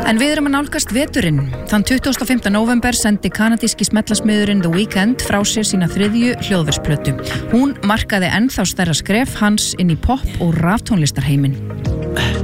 En við erum að nálgast veturinn. Þann 25. november sendi kanadíski smellasmiðurinn The Weeknd frá sér sína 3. hljóðversplötu. Hún markaði ennþá stærra skref hans inn í pop- og raftónlistarheiminn.